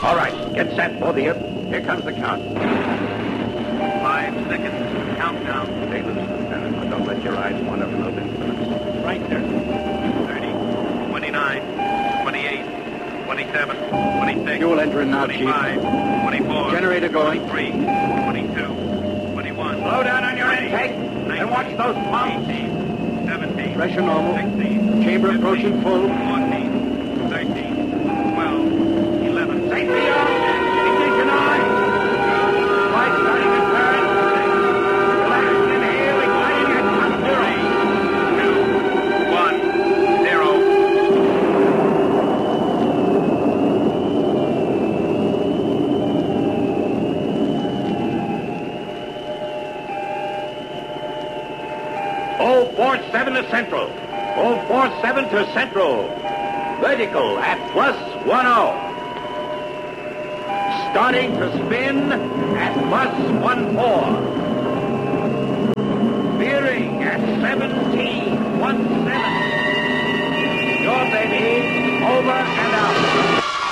All right, get set, both of you. Here comes the count. 5 seconds. Countdown. Stay loose, Lieutenant, but don't let your eyes wander from those instruments. Right there. 30, 29, 28, 27, 26. Fuel entering now, 25, 24. Generator going. 23, 22, 21. Slow down on your intake, and watch those pumps. 18, 17. Pressure normal. 16. Chamber 15, approaching full. 14, 13, 12, 11. Safety on. Ignition on. Lights starting to turn. Relax, inhale, igniting your top. 3, 2, 1, 0. Oh, 47 to Central. Oh, 47 to Central. Vertical at +10. Starting to spin at +14. Veering at 17.17. Your baby over and